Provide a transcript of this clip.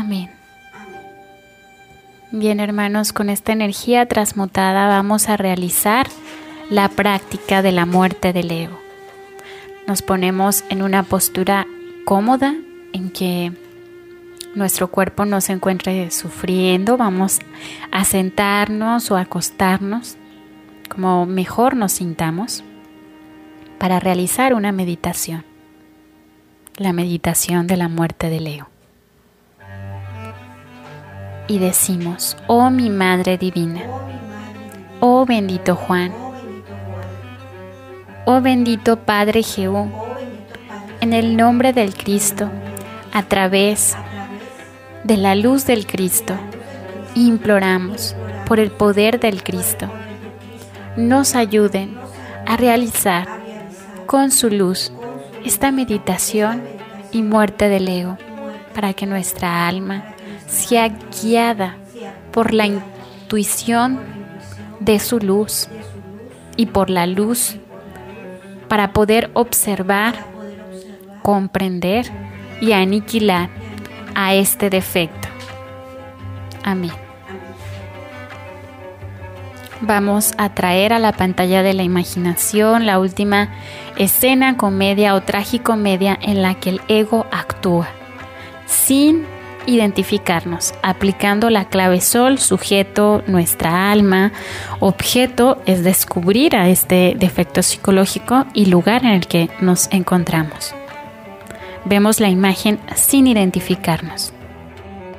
Amén. Bien, hermanos, con esta energía transmutada vamos a realizar la práctica de la muerte del ego. Nos ponemos en una postura cómoda en que nuestro cuerpo no se encuentre sufriendo. Vamos a sentarnos o acostarnos como mejor nos sintamos para realizar una meditación. La meditación de la muerte del ego. Y decimos: oh mi Madre Divina, oh bendito Juan, oh bendito Padre Jehú, en el nombre del Cristo, a través de la luz del Cristo, imploramos por el poder del Cristo, nos ayuden a realizar con su luz esta meditación y muerte del ego, para que nuestra alma sea guiada por la intuición de su luz y por la luz para poder observar, comprender y aniquilar a este defecto. Amén. Vamos a traer a la pantalla de la imaginación la última escena, comedia o tragicomedia en la que el ego actúa, sin identificarnos, aplicando la clave sol, sujeto, nuestra alma, objeto es descubrir a este defecto psicológico y lugar en el que nos encontramos. Vemos la imagen sin identificarnos.